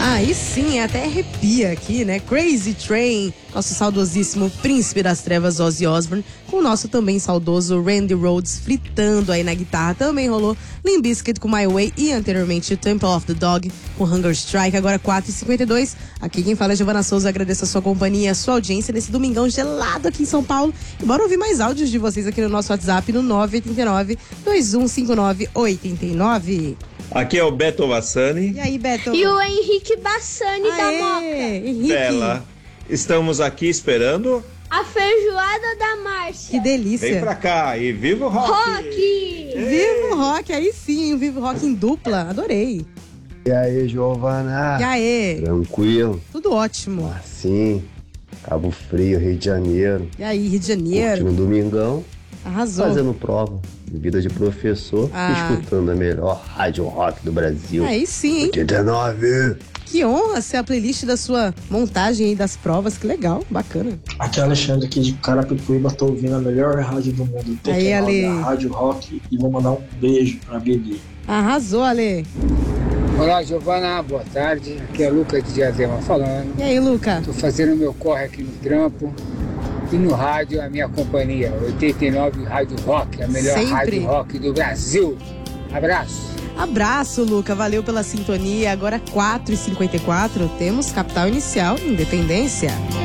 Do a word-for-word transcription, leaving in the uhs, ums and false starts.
Aí sim, até arrepia aqui, né? Crazy Train, nosso saudosíssimo príncipe das trevas Ozzy Osbourne, com o nosso também saudoso Randy Rhoads fritando aí na guitarra. Também rolou Limp Bizkit com My Way e anteriormente Temple of the Dog com Hunger Strike, agora quatro e cinquenta e dois. Aqui quem fala é Giovana Souza, agradeço a sua companhia, a sua audiência nesse domingão gelado aqui em São Paulo. E bora ouvir mais áudios de vocês aqui no nosso WhatsApp no nove oito nove, dois um cinco nove, oito nove. Aqui é o Beto Bassani. E aí, Beto? E o Henrique Bassani Aê, da Moca. Henrique. Bela. Estamos aqui esperando. A feijoada da Márcia. Que delícia. Vem pra cá e viva o rock! Rock! Viva o rock, aí sim, viva o rock em dupla, adorei. E aí, Giovana? E aí? Tranquilo? Tudo ótimo. Assim, Cabo Frio, Rio de Janeiro. E aí, Rio de Janeiro? Curtindo domingão. Arrasou. Fazendo prova de vida de professor Ah. e escutando a melhor rádio rock do Brasil. Aí sim, hein? oitenta e nove. Que honra ser a playlist da sua montagem aí das provas, que legal, bacana. Aqui é o Alexandre aqui de Carapicuíba, tô ouvindo a melhor rádio do mundo, Aí, Ale. a Rádio Rock, e vou mandar um beijo pra Bibi. Arrasou, Ale. Olá, Giovana, boa tarde. Aqui é o Lucas de Diadema falando. E aí, Luca? Tô fazendo meu corre aqui no trampo e no rádio a minha companhia, oitenta e nove Rádio Rock, a melhor Sempre. rádio rock do Brasil. Abraço. Abraço, Luca, valeu pela sintonia. Agora quatro e cinquenta e quatro, temos Capital Inicial, Independência.